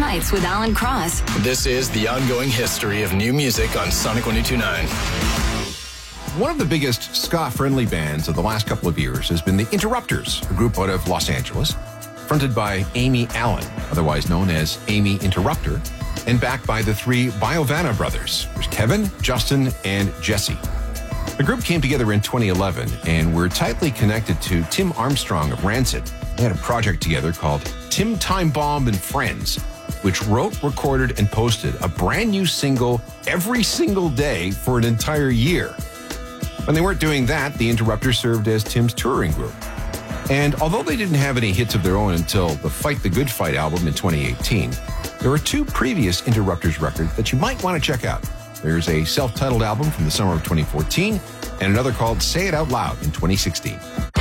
Nights with Alan Cross. This is the ongoing history of new music on Sonic 102.9. One of the biggest ska-friendly bands of the last couple of years has been the Interrupters, a group out of Los Angeles, fronted by Amy Allen, otherwise known as Amy Interrupter, and backed by the three Biovanna brothers. There's Kevin, Justin, and Jesse. The group came together in 2011 and were tightly connected to Tim Armstrong of Rancid. They had a project together called Tim Time Bomb and Friends, which wrote, recorded, and posted a brand new single every single day for an entire year. When they weren't doing that, the Interrupters served as Tim's touring group. And although they didn't have any hits of their own until the Fight the Good Fight album in 2018, there are two previous Interrupters records that you might want to check out. There's a self-titled album from the summer of 2014 and another called Say It Out Loud in 2016.